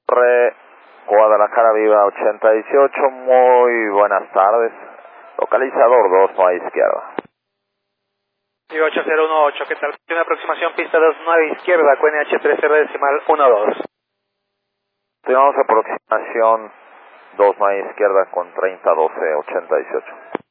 Guadalajara Viva 88, muy buenas tardes. Localizador 2, no hay izquierda. Viva 8018, ¿qué tal? Una aproximación pista 29 izquierda, QNH 3R decimal 12. Tenemos aproximación 2, no hay izquierda con 3012 88.